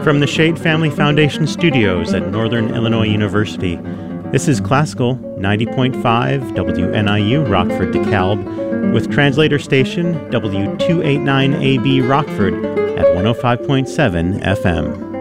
From the Shade Family Foundation Studios at Northern Illinois University, this is Classical 90.5 WNIU Rockford DeKalb with translator station W289AB Rockford at 105.7 FM.